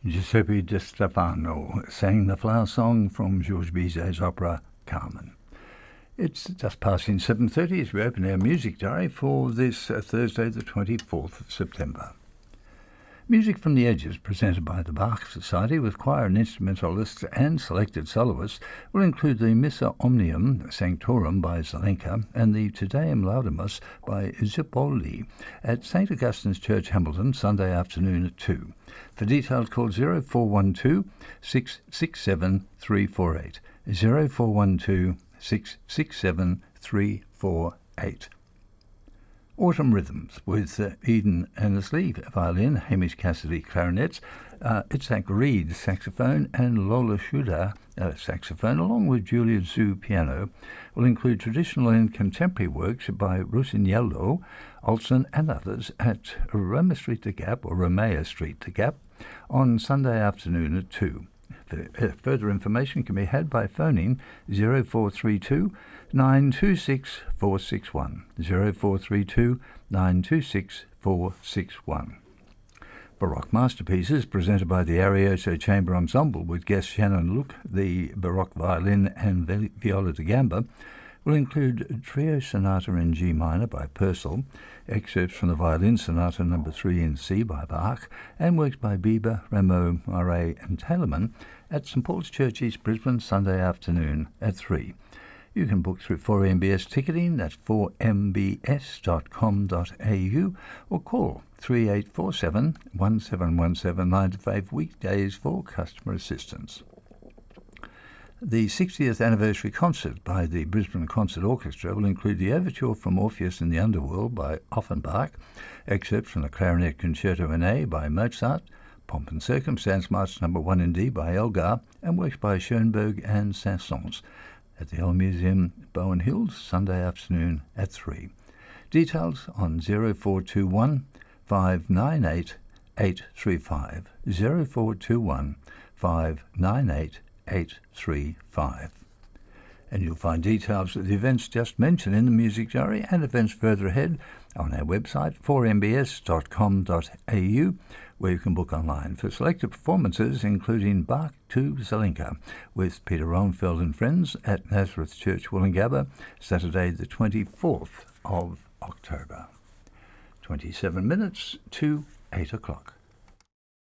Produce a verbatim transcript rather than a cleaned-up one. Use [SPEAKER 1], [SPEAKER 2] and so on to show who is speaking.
[SPEAKER 1] Giuseppe Di Stefano sang the flower song from Georges Bizet's opera Carmen. It's just passing seven thirty as we open our music diary for this uh, Thursday the twenty-fourth of September. Music from the Edges, presented by the Bach Society with choir and instrumentalists and selected soloists, will include the Missa Omnium Sanctorum by Zelenka and the Te Deum Laudamus by Zipoli at Saint Augustine's Church, Hamilton, Sunday afternoon at two. For details, call zero four one two, six six seven, three four eight, zero four one two, six six seven, three four eight. Autumn Rhythms with uh, Eden Annesley, violin, Hamish Cassidy, clarinets, uh, Itzhak Reed, saxophone, and Lola Shuda, uh, saxophone, along with Julia Zhu, piano, will include traditional and contemporary works by Rusignello, Olsen, and others at Roma Street to Gap, or Romea Street to Gap, on Sunday afternoon at two. Further information can be had by phoning zero four three two, nine two six, four six one, zero four three two, nine two six, four six one. Baroque Masterpieces, presented by the Arioso Chamber Ensemble with guest Shannon Luke, the Baroque violin and viola da gamba, will include Trio Sonata in G minor by Purcell, excerpts from the Violin Sonata number three in C by Bach, and works by Bieber, Rameau, Murray and Taylorman at St Paul's Church, East Brisbane, Sunday afternoon at three. You can book through four M B S ticketing, that's four m b s dot com dot a u, or call three eight four seven, one seven one seven, nine to five weekdays for customer assistance. The sixtieth anniversary concert by the Brisbane Concert Orchestra will include the overture from Orpheus in the Underworld by Offenbach, excerpts from the Clarinet Concerto in A by Mozart, Pomp and Circumstance March number one in D by Elgar, and works by Schoenberg and Saint-Saëns at the Old Museum, Bowen Hills, Sunday afternoon at three. Details on zero four two one, five nine eight, eight three five, zero four two one, five nine eight, eight three five. And you'll find details of the events just mentioned in the Music Diary and events further ahead on our website, four m b s dot com dot a u, where you can book online for selected performances, including Bach to Zelenka with Peter Roenfeld and friends at Nazareth Church, Woolloongabba, Saturday the twenty-fourth of October. twenty-seven minutes to eight o'clock.